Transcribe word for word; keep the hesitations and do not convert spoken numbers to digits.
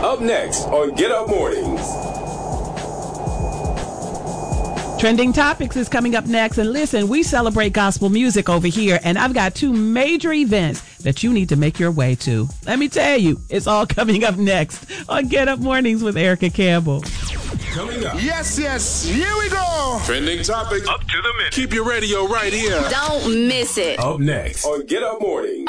Up next on Get Up Mornings. Trending Topics is coming up next. And listen, we celebrate gospel music over here, and I've got two major events that you need to make your way to. Let me tell you, it's all coming up next on Get Up Mornings with Erica Campbell. Coming up. Yes, yes, here we go. Trending Topic. Up to the minute. Keep your radio right here. Don't miss it. Up next on Get Up Mornings.